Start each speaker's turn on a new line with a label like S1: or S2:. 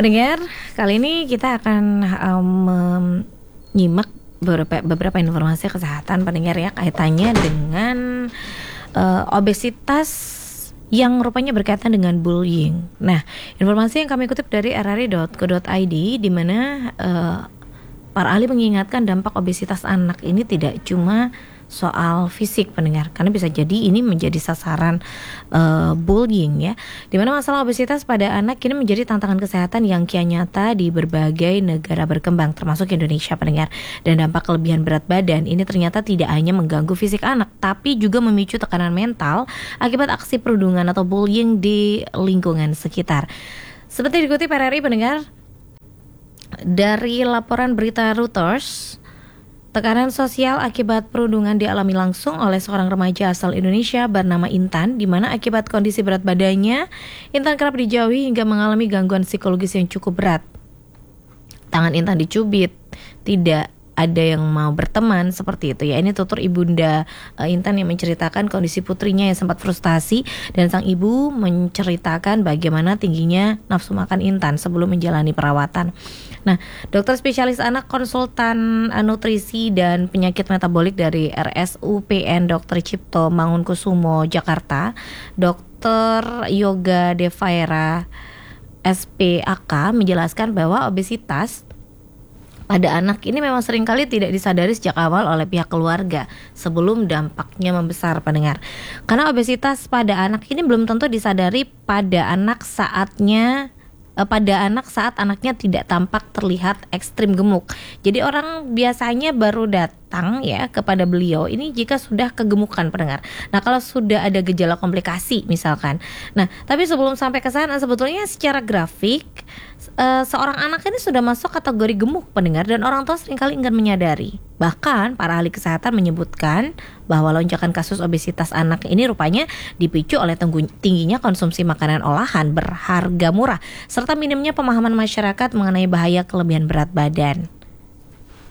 S1: Pendengar, kali ini kita akan menyimak beberapa informasi kesehatan pendengar ya, kaitannya dengan obesitas yang rupanya berkaitan dengan bullying. Nah, informasi yang kami kutip dari rri.co.id di mana para ahli mengingatkan dampak obesitas anak ini tidak cuma soal fisik pendengar, karena bisa jadi ini menjadi sasaran bullying ya, dimana masalah obesitas pada anak kini menjadi tantangan kesehatan yang kian nyata di berbagai negara berkembang termasuk Indonesia pendengar. Dan dampak kelebihan berat badan ini ternyata tidak hanya mengganggu fisik anak, tapi juga memicu tekanan mental akibat aksi perundungan atau bullying di lingkungan sekitar. Seperti dikutip RRI pendengar dari laporan berita Reuters, tekanan sosial akibat perundungan dialami langsung oleh seorang remaja asal Indonesia bernama Intan, di mana akibat kondisi berat badannya, Intan kerap dijauhi hingga mengalami gangguan psikologis yang cukup berat. Tangan Intan dicubit, tidak ada yang mau berteman, seperti itu ya. Ini tutur ibunda Intan yang menceritakan kondisi putrinya yang sempat frustasi, dan sang ibu menceritakan bagaimana tingginya nafsu makan Intan sebelum menjalani perawatan. Nah, dokter spesialis anak konsultan nutrisi dan penyakit metabolik dari RSUPN Dr. Cipto Mangunkusumo Jakarta, Dr. Yoga Devaira SPAK menjelaskan bahwa obesitas pada anak ini memang seringkali tidak disadari sejak awal oleh pihak keluarga sebelum dampaknya membesar pendengar. Karena obesitas pada anak ini belum tentu disadari pada anak saat anaknya tidak tampak terlihat ekstrim gemuk. Jadi orang biasanya baru datang ya kepada beliau ini jika sudah kegemukan pendengar. Nah, kalau sudah ada gejala komplikasi misalkan. Nah, tapi sebelum sampai ke sana sebetulnya secara grafik seorang anak ini sudah masuk kategori gemuk pendengar, dan orang tua seringkali enggan menyadari. Bahkan para ahli kesehatan menyebutkan bahwa lonjakan kasus obesitas anak ini rupanya dipicu oleh tingginya konsumsi makanan olahan berharga murah serta minimnya pemahaman masyarakat mengenai bahaya kelebihan berat badan.